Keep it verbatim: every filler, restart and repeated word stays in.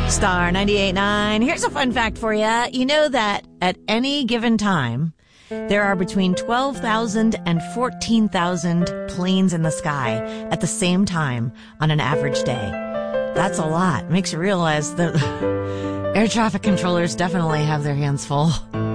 Star ninety-eight point nine. Here's a fun fact for you. You know that at any given time, there are between twelve thousand and fourteen thousand planes in the sky at the same time on an average day. That's a lot. Makes you realize that air traffic controllers definitely have their hands full.